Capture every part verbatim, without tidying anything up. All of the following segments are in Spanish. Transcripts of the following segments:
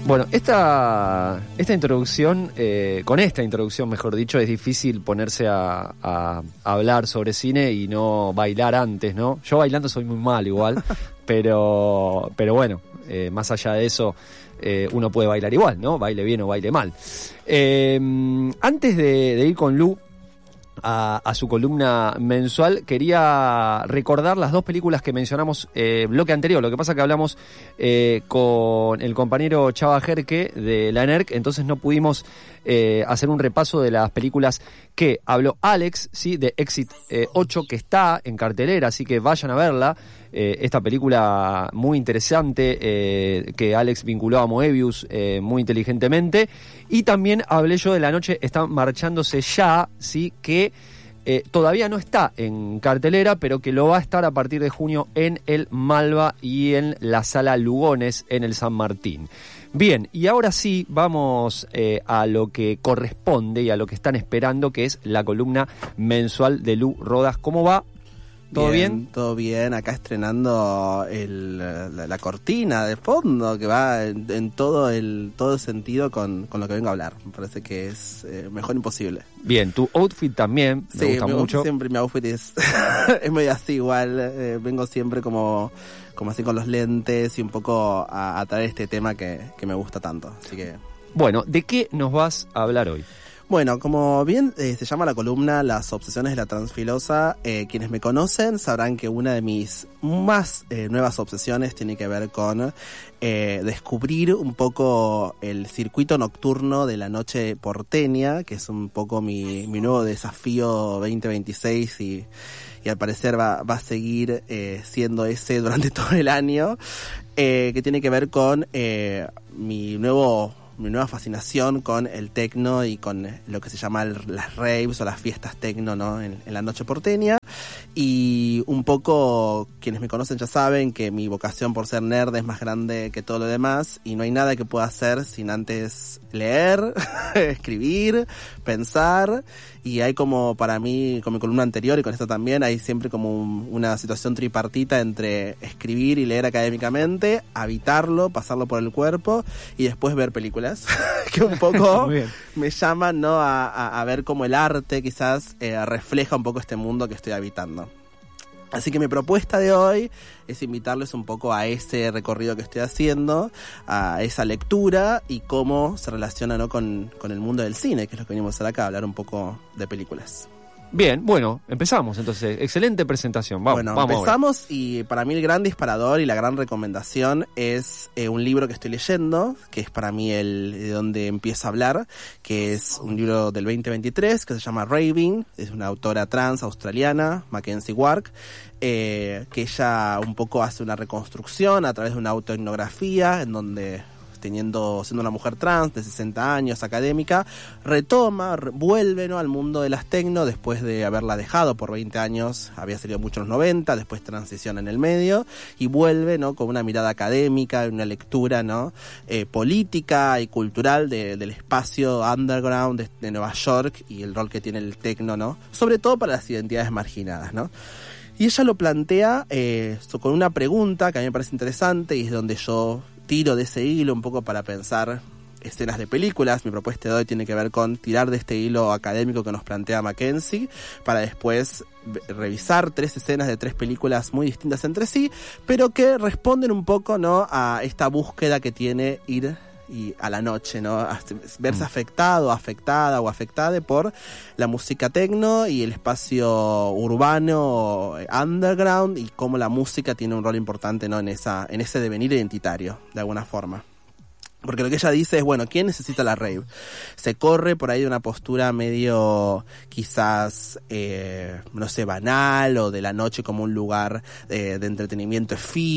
Bueno, esta, esta introducción, eh, con esta introducción, mejor dicho, es difícil ponerse a, a, a hablar sobre cine y no bailar antes, ¿no? Yo bailando soy muy mal igual, pero, pero bueno, eh, más allá de eso, eh, uno puede bailar igual, ¿no? Baile bien o baile mal. Eh, antes de, de ir con Lu A, a su columna mensual, quería recordar las dos películas que mencionamos eh, bloque anterior. Lo que pasa que hablamos eh, con el compañero Chava Jerke de la ENERC, entonces no pudimos eh, hacer un repaso de las películas que habló Alex, ¿sí? De Exit eh, ocho, que está en cartelera, así que vayan a verla. Eh, esta película muy interesante eh, que Alex vinculó a Moebius eh, muy inteligentemente. Y también hablé yo de La noche está marchándose ya, sí, que eh, todavía no está en cartelera, pero que lo va a estar a partir de junio en el Malva y en la Sala Lugones en el San Martín. Bien, y ahora sí vamos eh, a lo que corresponde y a lo que están esperando, que es la columna mensual de Lu Rodas. ¿Cómo va? ¿Todo bien, bien? Todo bien, acá estrenando el, la, la cortina de fondo que va en, en todo el todo el sentido con, con lo que vengo a hablar. Me parece que es eh, mejor imposible. Bien, tu outfit también me sí, gusta me mucho. Siempre mi outfit es, es medio así igual, eh, vengo siempre como, como así con los lentes y un poco a, a traer este tema que, que me gusta tanto. Así que... Bueno, ¿de qué nos vas a hablar hoy? Bueno, como bien eh, se llama la columna Las obsesiones de la transfilosa, eh, quienes me conocen sabrán que una de mis más eh, nuevas obsesiones tiene que ver con eh, descubrir un poco el circuito nocturno de la noche porteña, que es un poco mi, mi nuevo desafío veinte veintiséis y, y al parecer va, va a seguir eh, siendo ese durante todo el año, eh, que tiene que ver con eh, mi nuevo... mi nueva fascinación con el tecno y con lo que se llama el, las raves o las fiestas tecno, ¿no? En, en la noche porteña. Y un poco, quienes me conocen ya saben que mi vocación por ser nerd es más grande que todo lo demás y no hay nada que pueda hacer sin antes leer, escribir, pensar. Y hay como, para mí, con mi columna anterior y con esto también, hay siempre como un, una situación tripartita entre escribir y leer académicamente, habitarlo, pasarlo por el cuerpo y después ver películas, que un poco me llaman, ¿no? a, a, a ver cómo el arte quizás eh, refleja un poco este mundo que estoy habitando. Así que mi propuesta de hoy es invitarles un poco a ese recorrido que estoy haciendo, a esa lectura y cómo se relaciona, ¿no? con, con el mundo del cine, que es lo que venimos a hacer acá, hablar un poco de películas. Bien, bueno, empezamos entonces. Excelente presentación. Vamos, bueno, vamos empezamos ahora. Y para mí el gran disparador y la gran recomendación es eh, un libro que estoy leyendo, que es para mí el de donde empiezo a hablar, que es un libro del veinte veintitrés que se llama Raving, es una autora trans australiana, Mackenzie Wark, eh, que ella un poco hace una reconstrucción a través de una autoetnografía en donde... teniendo siendo una mujer trans de sesenta años, académica, retoma, re, vuelve, ¿no? al mundo de las tecno después de haberla dejado por veinte años, había salido mucho en los noventa, después transiciona en el medio y vuelve, ¿no? con una mirada académica, una lectura, ¿no? eh, política y cultural de, del espacio underground de, de Nueva York y el rol que tiene el tecno, ¿no? sobre todo para las identidades marginadas, ¿no? Y ella lo plantea eh, con una pregunta que a mí me parece interesante y es donde yo tiro de ese hilo un poco para pensar escenas de películas. Mi propuesta de hoy tiene que ver con tirar de este hilo académico que nos plantea Mackenzie para después revisar tres escenas de tres películas muy distintas entre sí, pero que responden un poco, ¿no? a esta búsqueda que tiene ir y a la noche, ¿no? verse afectado, afectada o afectada por la música techno y el espacio urbano underground y cómo la música tiene un rol importante, ¿no? en esa en ese devenir identitario, de alguna forma. Porque lo que ella dice es, bueno, ¿quién necesita la rave? Se corre por ahí de una postura medio, quizás, eh, no sé, banal, o de la noche como un lugar eh, de entretenimiento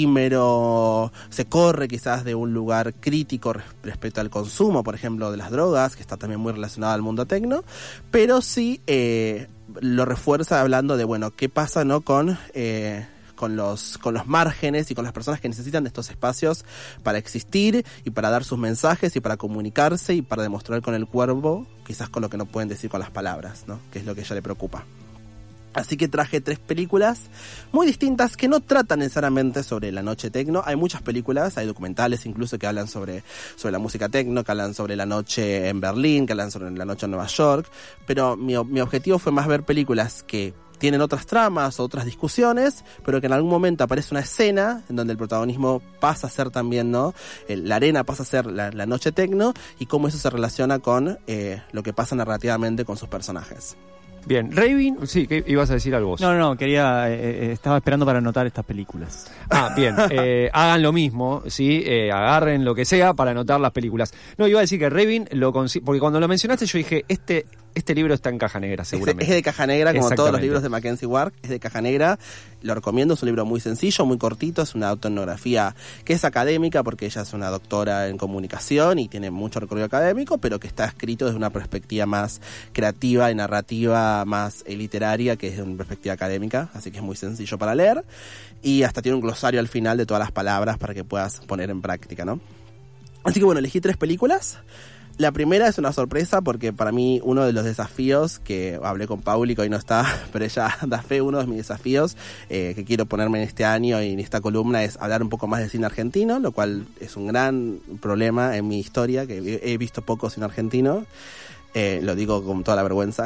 efímero. Se corre quizás de un lugar crítico res- respecto al consumo, por ejemplo, de las drogas, que está también muy relacionado al mundo tecno. Pero sí eh, lo refuerza hablando de, bueno, ¿qué pasa, no, con... Eh, con los con los márgenes y con las personas que necesitan de estos espacios para existir y para dar sus mensajes y para comunicarse y para demostrar con el cuerpo, quizás con lo que no pueden decir con las palabras, ¿no? Que es lo que a ella le preocupa. Así que traje tres películas muy distintas que no tratan necesariamente sobre la noche tecno. Hay muchas películas, hay documentales incluso que hablan sobre, sobre la música tecno, que hablan sobre la noche en Berlín, que hablan sobre la noche en Nueva York. Pero mi, mi objetivo fue más ver películas que tienen otras tramas, otras discusiones, pero que en algún momento aparece una escena en donde el protagonismo pasa a ser también, ¿no? El, la arena pasa a ser la, la noche tecno y cómo eso se relaciona con eh, lo que pasa narrativamente con sus personajes. Bien, Raving, sí, que ibas a decir algo vos. No, no, quería, eh, estaba esperando para anotar estas películas. Ah, bien, eh, hagan lo mismo, sí, eh, agarren lo que sea para anotar las películas. No, iba a decir que Raving lo consi- porque cuando lo mencionaste yo dije, este este libro está en caja negra, seguramente. Es de, es de caja negra, como todos los libros de Mackenzie Ward, es de caja negra. Lo recomiendo, es un libro muy sencillo, muy cortito, es una autoetnografía que es académica porque ella es una doctora en comunicación y tiene mucho recorrido académico, pero que está escrito desde una perspectiva más creativa y narrativa, más eh, literaria, que es de una perspectiva académica, así que es muy sencillo para leer. Y hasta tiene un glosario al final de todas las palabras para que puedas poner en práctica, ¿no? Así que bueno, elegí tres películas. La primera es una sorpresa porque para mí uno de los desafíos, que hablé con Pauli, que hoy no está, pero ella da fe, uno de mis desafíos eh, que quiero ponerme en este año y en esta columna es hablar un poco más de cine argentino, lo cual es un gran problema en mi historia, que he visto poco cine argentino. Eh, lo digo con toda la vergüenza,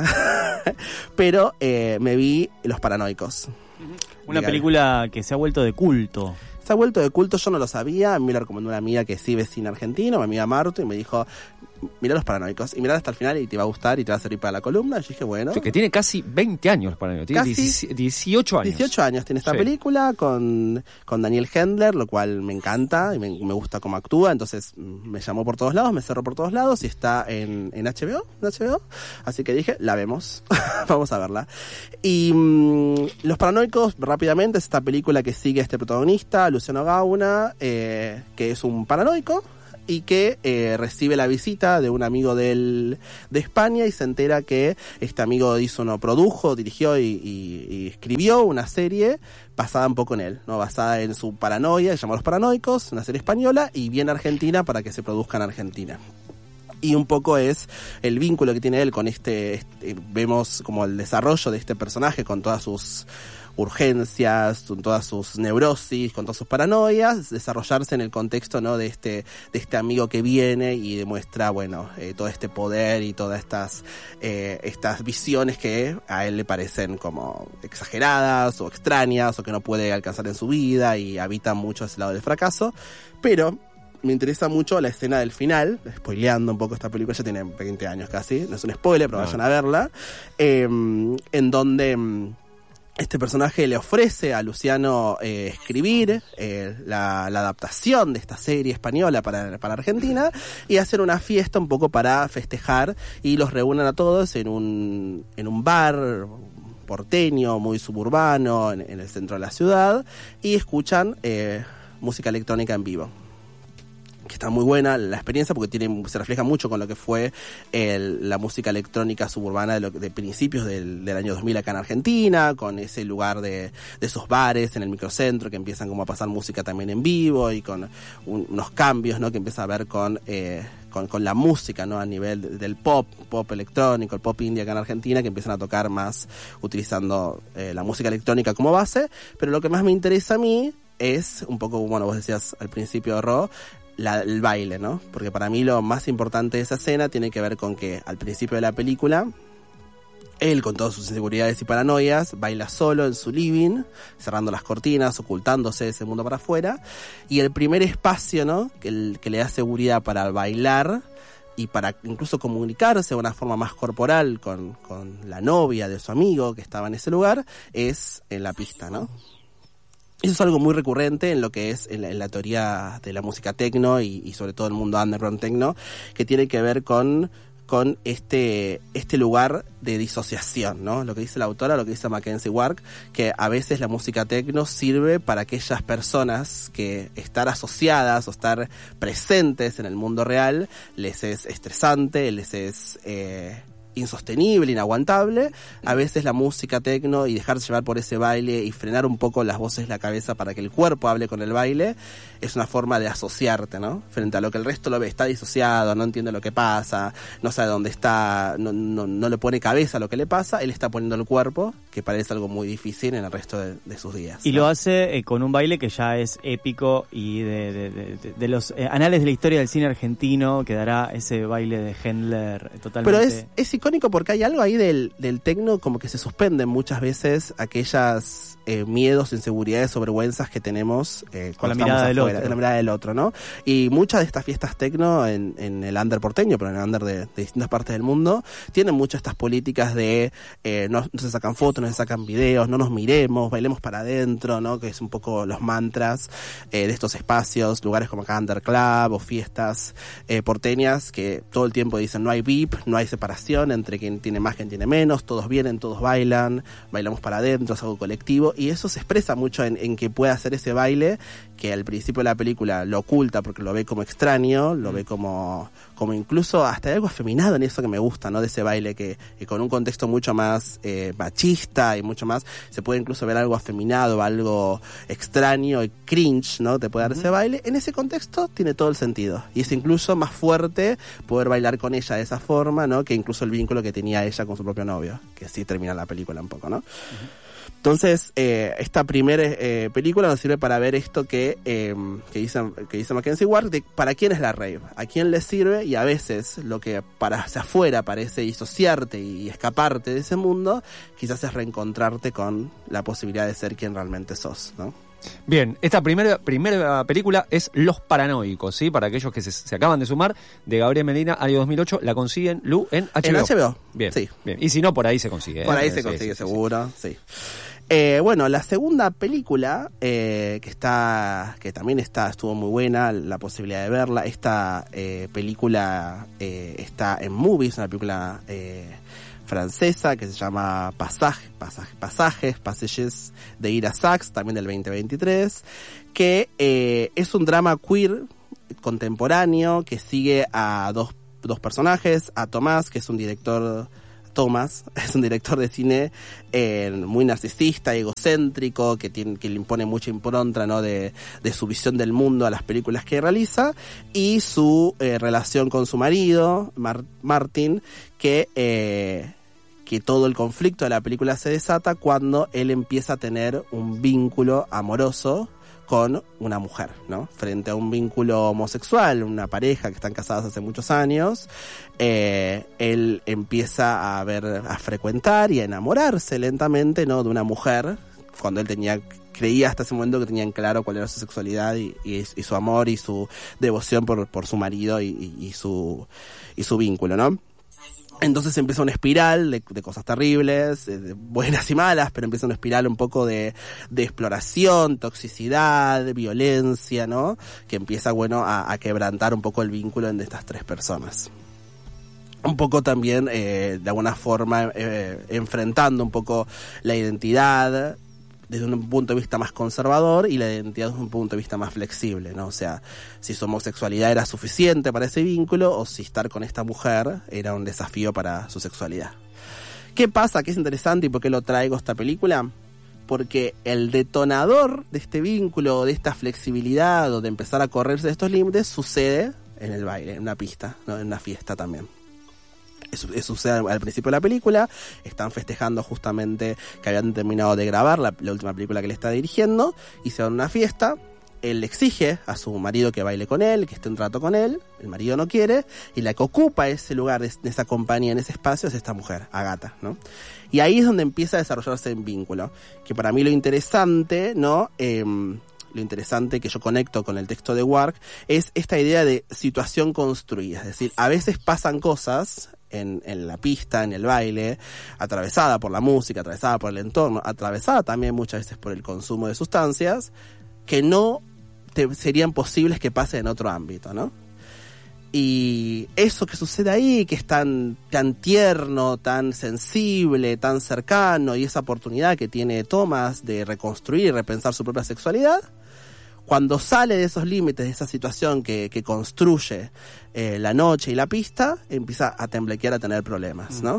pero eh, me vi Los Paranoicos. Una Dígale. película que se ha vuelto de culto. Se ha vuelto de culto, yo no lo sabía, a mí me lo recomendó una amiga que sí ve cine argentino, mi amiga Marto, y me dijo, mira Los Paranoicos, y mirá hasta el final y te va a gustar y te va a servir para la columna. Y yo dije, bueno. Sí, que tiene casi veinte años Los Paranoicos, tiene Casi dieciocho años. dieciocho años tiene esta Sí. película con, con Daniel Hendler, lo cual me encanta y me, me gusta cómo actúa, entonces mm, me llamó por todos lados, me cerró por todos lados y está en, en H B O, en H B O, así que dije, la vemos, vamos a verla. Y mmm, Los Paranoicos, rápidamente, es esta película que sigue a este protagonista, Luciano Gauna, eh, que es un paranoico y que eh, recibe la visita de un amigo del, de España y se entera que este amigo hizo, no, produjo, dirigió y, y, y escribió una serie basada un poco en él, ¿no? Basada en su paranoia, que se llama Los Paranoicos, una serie española y viene a Argentina para que se produzca en Argentina. Y un poco es el vínculo que tiene él con este, este, vemos como el desarrollo de este personaje con todas sus urgencias, con todas sus neurosis, con todas sus paranoias, desarrollarse en el contexto, ¿no? de este de este amigo que viene y demuestra, bueno, eh, todo este poder y todas estas eh, estas visiones que a él le parecen como exageradas o extrañas o que no puede alcanzar en su vida y habita mucho ese lado del fracaso, pero me interesa mucho la escena del final, spoileando un poco esta película, ya tiene veinte años casi, no es un spoiler, pero no. Vayan a verla, eh, en donde este personaje le ofrece a Luciano eh, escribir eh, la, la adaptación de esta serie española para, para Argentina y hacer una fiesta un poco para festejar y los reúnen a todos en un, en un bar porteño, muy suburbano, en, en el centro de la ciudad y escuchan eh, música electrónica en vivo. Que está muy buena la experiencia porque tiene, se refleja mucho con lo que fue el, la música electrónica suburbana de, lo, de principios del, del año dos mil acá en Argentina, con ese lugar de, de esos bares en el microcentro que empiezan como a pasar música también en vivo y con un, unos cambios, ¿no? que empieza a ver con, eh, con, con la música, ¿no? a nivel del pop, pop electrónico, el pop indie acá en Argentina, que empiezan a tocar más utilizando eh, la música electrónica como base, pero lo que más me interesa a mí es un poco, bueno, vos decías al principio, Ro, La, el baile, ¿no? Porque para mí lo más importante de esa escena tiene que ver con que al principio de la película él, con todas sus inseguridades y paranoias, baila solo en su living, cerrando las cortinas, ocultándose de ese mundo para afuera, y el primer espacio, ¿no? que, el, que le da seguridad para bailar y para incluso comunicarse de una forma más corporal con, con la novia de su amigo que estaba en ese lugar, es en la pista, ¿no? Eso es algo muy recurrente en lo que es en la, en la teoría de la música techno y, y sobre todo el mundo underground techno, que tiene que ver con, con este, este lugar de disociación, ¿no? Lo que dice la autora, lo que dice Mackenzie Ward, que a veces la música techno sirve para aquellas personas que estar asociadas o estar presentes en el mundo real les es estresante, les es... Eh, insostenible, inaguantable, a veces la música tecno y dejarse llevar por ese baile y frenar un poco las voces de la cabeza para que el cuerpo hable con el baile, es una forma de asociarte, ¿no? Frente a lo que el resto lo ve, está disociado, no entiende lo que pasa, no sabe dónde está, no, no, no le pone cabeza a lo que le pasa, él está poniendo el cuerpo, que parece algo muy difícil en el resto de, de sus días. Y ¿no? lo hace eh, con un baile que ya es épico y de, de, de, de, de los eh, anales de la historia del cine argentino quedará ese baile de Händler eh, totalmente. Pero es, es icónico porque hay algo ahí del, del tecno como que se suspenden muchas veces aquellas eh, miedos, inseguridades o vergüenzas que tenemos eh, con la cuando mirada estamos del afuera, otro. con la mirada del otro, ¿no? Y muchas de estas fiestas tecno en, en el under porteño, pero en el under de, de distintas partes del mundo, tienen muchas estas políticas de eh, no, no se sacan fotos, no se sacan videos, no nos miremos, bailemos para adentro, ¿no? Que es un poco los mantras eh, de estos espacios, lugares como acá Under Club o fiestas eh, porteñas que todo el tiempo dicen no hay V I P, no hay separación entre quien tiene más, quien tiene menos, todos vienen, todos bailan, bailamos para adentro, es algo colectivo, y eso se expresa mucho en, en que pueda hacer ese baile que al principio de la película lo oculta porque lo ve como extraño, lo ve como, como incluso hasta algo afeminado en eso que me gusta, ¿no? De ese baile que, que con un contexto mucho más eh, machista y mucho más, se puede incluso ver algo afeminado, algo extraño y cringe, ¿no? Te puede dar uh-huh. ese baile. En ese contexto tiene todo el sentido. Y es incluso más fuerte poder bailar con ella de esa forma, ¿no? Que incluso el vínculo que tenía ella con su propio novio, que así termina la película un poco, ¿no? Uh-huh. Entonces, eh, esta primera eh, película nos sirve para ver esto que, eh, que, dice, que dice Mackenzie Ward, de para quién es la rave, a quién le sirve, y a veces lo que para hacia afuera parece disociarte y escaparte de ese mundo, quizás es reencontrarte con la posibilidad de ser quien realmente sos, ¿no? Bien, esta primera, primera película es Los Paranoicos, ¿sí? Para aquellos que se, se acaban de sumar, de Gabriel Medina, año dos mil ocho, la consiguen, Lu, en H B O. En H B O, bien, sí. Bien. Y si no, por ahí se consigue. ¿eh? Por ahí se sí, consigue, sí, seguro, sí. sí. Eh, bueno, la segunda película, eh, que está, que también está, estuvo muy buena, la posibilidad de verla. Esta eh, película eh, está en Movies, una película eh, francesa que se llama Pasaje, Pasaje, Pasajes, Passages de Ira Sachs, también del veinte veintitrés, que eh, es un drama queer contemporáneo que sigue a dos, dos personajes, a Tomás, que es un director... Thomas es un director de cine eh, muy narcisista, egocéntrico, que tiene, que le impone mucha impronta, ¿no? de, de su visión del mundo a las películas que realiza, y su eh, relación con su marido, Mar- Martin, que, eh, que todo el conflicto de la película se desata cuando él empieza a tener un vínculo amoroso con una mujer, ¿no? Frente a un vínculo homosexual, una pareja que están casadas hace muchos años, eh, él empieza a ver, a frecuentar y a enamorarse lentamente, ¿no? De una mujer, cuando él tenía, creía hasta ese momento que tenían claro cuál era su sexualidad y, y, y su amor y su devoción por, por su marido y, y, y su, y su vínculo, ¿no? Entonces empieza una espiral de, de cosas terribles, de buenas y malas, pero empieza una espiral un poco de, de exploración, toxicidad, de violencia, ¿no? Que empieza, bueno, a, a quebrantar un poco el vínculo entre estas tres personas. Un poco también, eh, de alguna forma, eh, enfrentando un poco la identidad desde un punto de vista más conservador y la identidad desde un punto de vista más flexible, ¿no? O sea, si su homosexualidad era suficiente para ese vínculo o si estar con esta mujer era un desafío para su sexualidad. ¿Qué pasa? ¿Qué es interesante y por qué lo traigo esta película? Porque el detonador de este vínculo, de esta flexibilidad o de empezar a correrse de estos límites sucede en el baile, en una pista, ¿no? En una fiesta también. Eso, eso sucede al principio de la película, están festejando justamente que habían terminado de grabar la, la última película que él está dirigiendo y se van a una fiesta. Él le exige a su marido que baile con él, que esté un rato con él, el marido no quiere, y la que ocupa ese lugar, de esa compañía, en ese espacio, es esta mujer, Agatha, ¿no? Y ahí es donde empieza a desarrollarse el vínculo, que para mí lo interesante, ¿no? Eh, lo interesante que yo conecto con el texto de Wark es esta idea de situación construida, es decir, a veces pasan cosas en, en la pista, en el baile, atravesada por la música, atravesada por el entorno, atravesada también muchas veces por el consumo de sustancias, que no te, serían posibles que pase en otro ámbito, ¿no? Y eso que sucede ahí, que es tan, tan tierno, tan sensible, tan cercano, y esa oportunidad que tiene Thomas de reconstruir y repensar su propia sexualidad, Cuando sale de esos límites, de esa situación que, que construye eh, la noche y la pista, empieza a temblequear, a tener problemas, ¿no?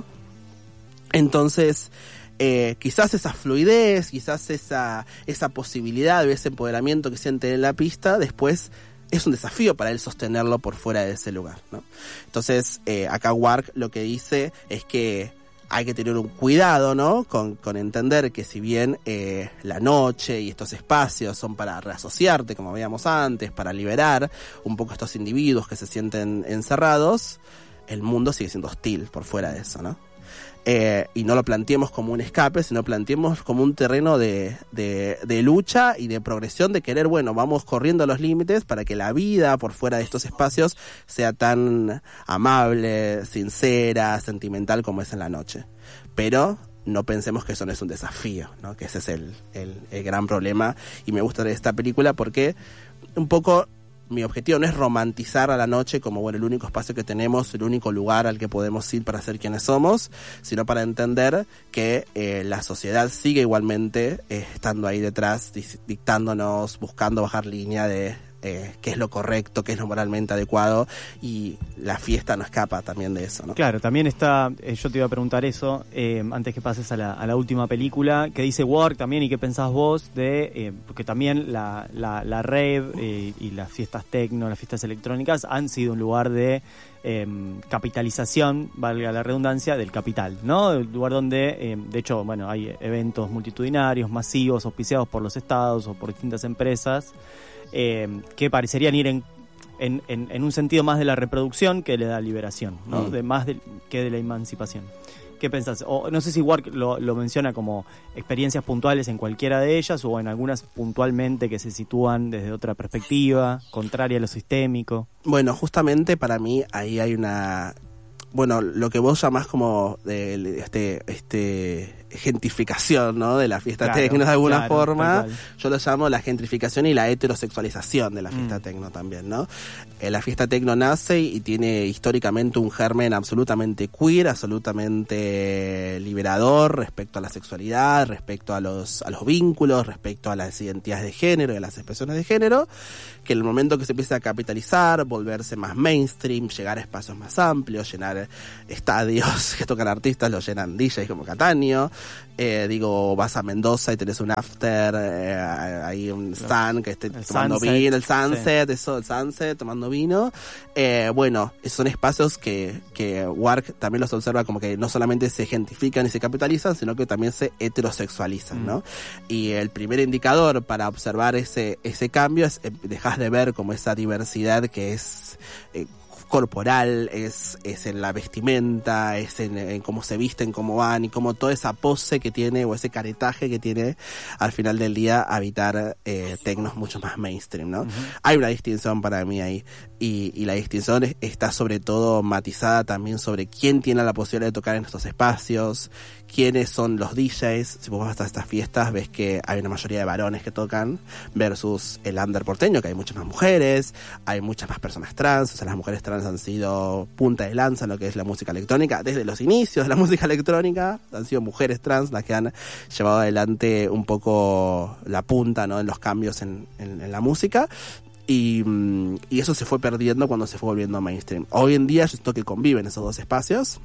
Entonces, eh, quizás esa fluidez, quizás esa, esa posibilidad de ese empoderamiento que siente en la pista, después es un desafío para él sostenerlo por fuera de ese lugar, ¿no? Entonces, eh, acá Wark lo que dice es que hay que tener un cuidado, ¿no? Con, con entender que si bien eh, la noche y estos espacios son para reasociarte, como veíamos antes, para liberar un poco estos individuos que se sienten encerrados, el mundo sigue siendo hostil por fuera de eso, ¿no? Eh, y no lo planteemos como un escape, sino planteemos como un terreno de, de, de lucha y de progresión, de querer, bueno, vamos corriendo los límites para que la vida por fuera de estos espacios sea tan amable, sincera, sentimental como es en la noche. Pero no pensemos que eso no es un desafío, ¿no? Que ese es el, el, el gran problema. Y me gusta de esta película porque un poco mi objetivo no es romantizar a la noche como, bueno, el único espacio que tenemos, el único lugar al que podemos ir para ser quienes somos, sino para entender que eh, la sociedad sigue igualmente eh, estando ahí detrás, dictándonos, buscando bajar línea de eh, qué es lo correcto, qué es lo moralmente adecuado, y la fiesta no escapa también de eso, ¿no? Claro, también está, eh, yo te iba a preguntar eso, eh, antes que pases a la, a la última película, que dice Wark también, y qué pensás vos de, eh, porque también la, la, la rave eh, y las fiestas techno, las fiestas electrónicas han sido un lugar de eh, capitalización, valga la redundancia, del capital, ¿no? El lugar donde, eh, de hecho, bueno, hay eventos multitudinarios, masivos, auspiciados por los estados o por distintas empresas, eh, que parecerían ir en En, en, en un sentido más de la reproducción que de la liberación, ¿no? Mm. De más de, que de la emancipación. ¿Qué pensás? O, no sé si Wark lo, lo menciona como experiencias puntuales en cualquiera de ellas o en algunas puntualmente que se sitúan desde otra perspectiva, contraria a lo sistémico. Bueno, justamente para mí ahí hay una... Bueno, lo que vos llamás como de este este gentrificación, ¿no? De la fiesta Claro, tecno de alguna claro, forma, tal cual. yo lo llamo la gentrificación y la heterosexualización de la fiesta Mm. tecno también, ¿no? Eh, la fiesta tecno nace y tiene históricamente un germen absolutamente queer, absolutamente liberador respecto a la sexualidad, respecto a los a los vínculos, respecto a las identidades de género y a las expresiones de género, que en el momento que se empieza a capitalizar, volverse más mainstream, llegar a espacios más amplios, llenar estadios que tocan artistas, los llenan D Js como Cataño. Eh, digo, vas a Mendoza y tenés un after, eh, hay un stand que esté El tomando sunset, vino, el sunset, sí. eso, el sunset, tomando vino. Eh, bueno, son espacios que, que Wark también los observa como que no solamente se gentrifican y se capitalizan, sino que también se heterosexualizan, mm. ¿no? Y el primer indicador para observar ese, ese cambio es eh, dejas de ver como esa diversidad que es... Eh, corporal, es, es en la vestimenta, es en, en cómo se visten, cómo van y cómo toda esa pose que tiene o ese caretaje que tiene al final del día habitar eh, tecnos mucho más mainstream, ¿no? Uh-huh. Hay una distinción para mí ahí y, y la distinción es, está sobre todo matizada también sobre quién tiene la posibilidad de tocar en estos espacios, quiénes son los D Js. Si vos vas a estas fiestas ves que hay una mayoría de varones que tocan versus el under porteño, que hay muchas más mujeres, hay muchas más personas trans, o sea, las mujeres trans han sido punta de lanza en lo que es la música electrónica. Desde los inicios de la música electrónica han sido mujeres trans las que han llevado adelante un poco la punta, ¿no? En los cambios en, en, en la música. Y, y eso se fue perdiendo cuando se fue volviendo mainstream. Hoy en día yo siento que conviven esos dos espacios.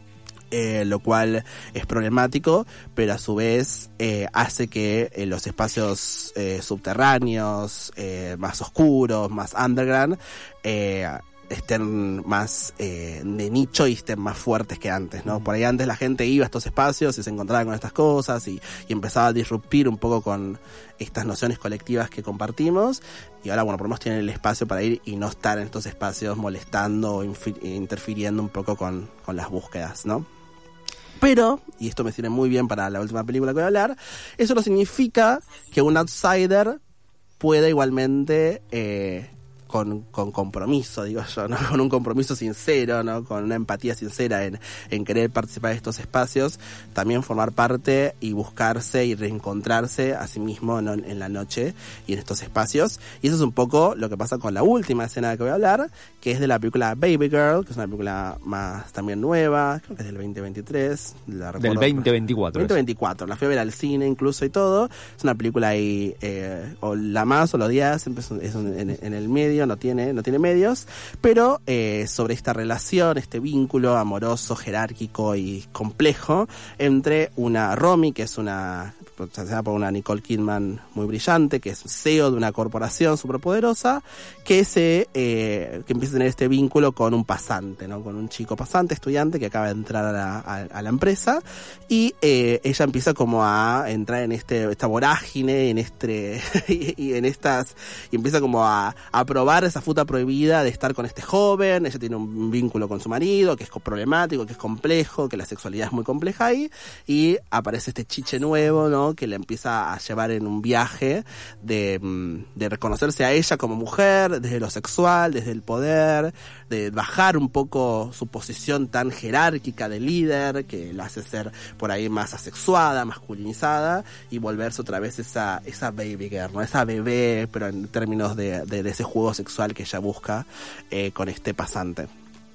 Eh, lo cual es problemático, pero a su vez eh, hace que eh, los espacios eh, subterráneos, eh, más oscuros, más underground, eh, estén más eh, de nicho y estén más fuertes que antes, ¿no? Por ahí antes la gente iba a estos espacios y se encontraba con estas cosas y, y empezaba a disruptir un poco con estas nociones colectivas que compartimos, y ahora, bueno, por lo menos tienen el espacio para ir y no estar en estos espacios molestando o infi- interfiriendo un poco con, con las búsquedas, ¿no? Pero, y esto me sirve muy bien para la última película que voy a hablar, eso no significa que un outsider pueda igualmente eh, con, con compromiso, digo yo, ¿no? Con un compromiso sincero, ¿no? Con una empatía sincera en, en querer participar de estos espacios, también formar parte y buscarse y reencontrarse a sí mismo, ¿no? En la noche y en estos espacios. Y eso es un poco lo que pasa con la última escena de que voy a hablar, que es de la película Baby Girl, que es una película más también nueva, creo que es del veinte veintitrés. La del veinte veinticuatro. veinte veinticuatro, la fui a ver al cine incluso y todo. Es una película ahí, eh, o la más o lo odias, es, es en, en el medio, no tiene, no tiene medios, pero eh, sobre esta relación, este vínculo amoroso, jerárquico y complejo entre una Romy, que es una, protagonizada por una Nicole Kidman muy brillante, que es C E O de una corporación superpoderosa, que se eh, que empieza a tener este vínculo con un pasante, ¿no? Con un chico pasante, estudiante, que acaba de entrar a la, a, a la empresa, y eh, ella empieza como a entrar en este esta vorágine, en este y, y en estas y empieza como a, a probar esa fruta prohibida de estar con este joven. Ella tiene un vínculo con su marido que es problemático, que es complejo, que la sexualidad es muy compleja ahí, y aparece este chiche nuevo, ¿no? Que le empieza a llevar en un viaje de, de reconocerse a ella como mujer, desde lo sexual, desde el poder, de bajar un poco su posición tan jerárquica de líder, que la hace ser por ahí más asexuada, masculinizada, y volverse otra vez esa, esa baby girl, ¿no? Esa bebé, pero en términos de, de, de ese juego sexual que ella busca eh, con este pasante.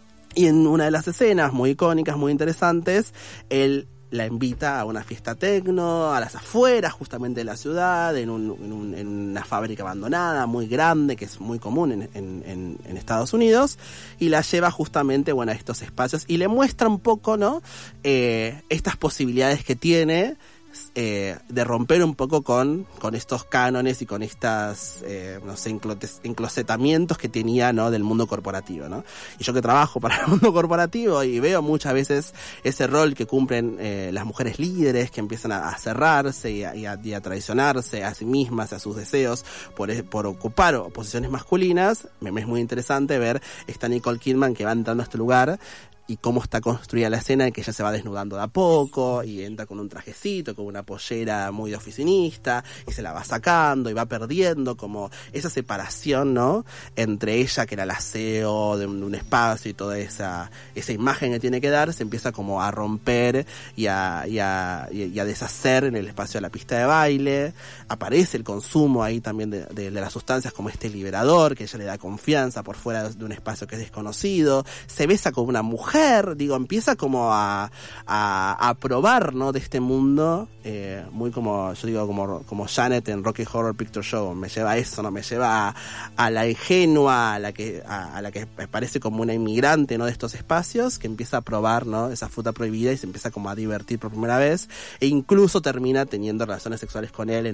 Y en una de las escenas muy icónicas, muy interesantes, él la invita a una fiesta tecno, a las afueras justamente de la ciudad, en, un, en, un, en una fábrica abandonada muy grande, que es muy común en, en, en, en Estados Unidos, y la lleva justamente, bueno, a estos espacios y le muestra un poco, ¿no? Eh, estas posibilidades que tiene Eh, de romper un poco con, con estos cánones y con estas, eh, no sé, enclotes, enclosetamientos que tenía, ¿no? Del mundo corporativo, ¿no? Y yo que trabajo para el mundo corporativo y veo muchas veces ese rol que cumplen eh, las mujeres líderes, que empiezan a, a cerrarse y a, y, a, y a traicionarse a sí mismas, a sus deseos por, por ocupar posiciones masculinas. Me, me es muy interesante ver esta Nicole Kidman que va entrando a este lugar y cómo está construida la escena, en que ella se va desnudando de a poco y entra con un trajecito, con una pollera muy de oficinista, y se la va sacando y va perdiendo como esa separación, ¿no? Entre ella, que era la C E O de un, de un espacio, y toda esa esa imagen que tiene que dar, se empieza como a romper y a, y a, y a deshacer en el espacio de la pista de baile. Aparece el consumo ahí también de, de, de las sustancias como este liberador, que ella le da confianza por fuera de un espacio que es desconocido. Se besa con una mujer, digo, empieza como a, a, a probar, ¿no? De este mundo, eh, muy como, yo digo, como, como Janet en Rocky Horror Picture Show. Me lleva a eso, ¿no? Me lleva a, a la ingenua, a la que, a, a la que parece como una inmigrante, ¿no? De estos espacios, que empieza a probar, ¿no? Esa fruta prohibida y se empieza como a divertir por primera vez, e incluso termina teniendo relaciones sexuales con él en